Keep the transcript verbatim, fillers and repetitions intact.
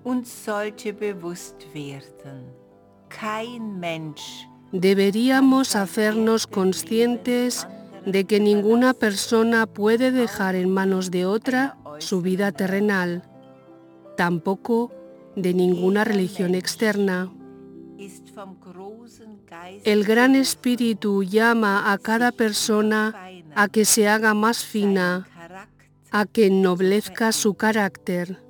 uns sollte bewusst werden. Kein Mensch Deberíamos hacernos conscientes de que ninguna persona puede dejar en manos de otra su vida terrenal, tampoco de ninguna religión externa. El Gran Espíritu llama a cada persona a que se haga más fina, a que ennoblezca su carácter.